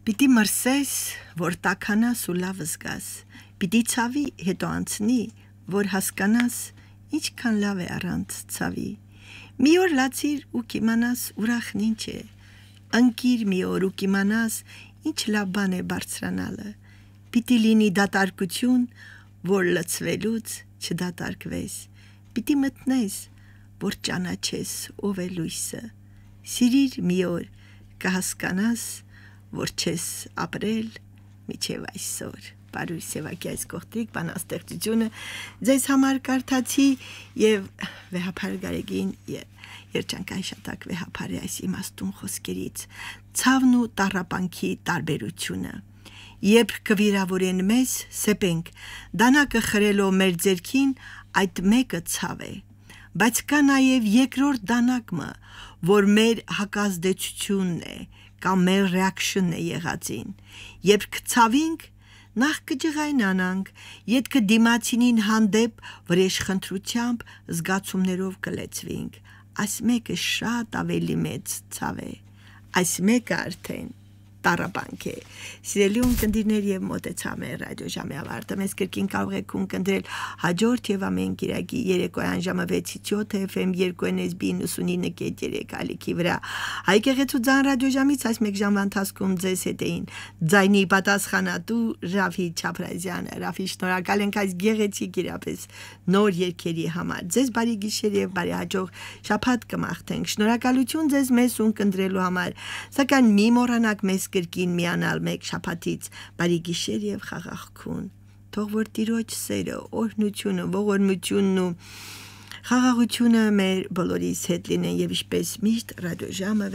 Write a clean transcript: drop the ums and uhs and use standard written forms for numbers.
Պիտի մրսես, որ տաքանաս ու լավ զգաս, պիտի ցավի հետո անցնի, որ հասկանաս, ինչքան լավ է առանց ցավի։ Մի օր լացիր ու կիմանաս ուրախն ինչ է, ընկիր մի օր ու կիմանաս, ինչ լավ բան է բարձրանալը, պիտի լինի դատարկություն, որ լցվելուց չդատարկվես, պիտի մտնես, որ ճանաչես ով է լույսը, սիրիր մի օր, կհասկանաս, որ չես ապրել միջև այսօր։ Պարույր Սևակի այս կողտրիկ բանաստեղծությունը ձեզ համար կարդացի եւ վեհապար Գարեգին երջանկային շատակ վեհապարի այս իմաստուն խոսքերից ցավն ու տառապանքի տարբերությունը երբ կվիրավորեն մեզ սեպենք դանակը խրելով մեր ձեռքին այդ մեկը ցավ է բայց կա նաեւ երկրորդ դանակը որ մեր հակազդեցությունն է կամ մեր ռեակշնն է եղածին երբ կցավինք նախ կջղայնանանք ետքը դիմացինին հանդեպ վրեժխնդրությամբ զգացումներով կլեցվինք այս մեկը շատ ավելի մեծ ցավ է այս մեկը արդեն տառապանք է սիրելի ունկնդիրներ եւ մոտեցավ մեր ռադիոժամի ավարտը մեզ կրկին կարող եք ունկնդրել հաջորդ եւ ամեն կիրակի երեկոյան ժամը 6-ից 7 FM 2NSB 99.3 ալիքի վրա հայկեղեցու ձան ռադիոժամից այս մեկ ժամվա ընթացքում ձեզ հետ էին ձայնի պատասխանատու Ռաֆի Չապրազյանը Ռաֆի շնորհակալ ենք այս գեղեցիկ իրապես նոր երգերի համար ձեզ բարի գիշեր եւ բարի հաջող շաբաթ կմաղթենք շնորհակալություն ձեզ մեզ ունկնդրելու համար սակայն մի մոռանաք մեզ կրկին միանալ մեկ շաբաթից բարի գիշեր եւ խաղաղ քուն թող որ Տիրոջ սերը օրհնությունը ողորմությունն ու խաղաղությունը մեր բոլորիս հետ լինեն եւ ինչպես միշտ ռադիոժամը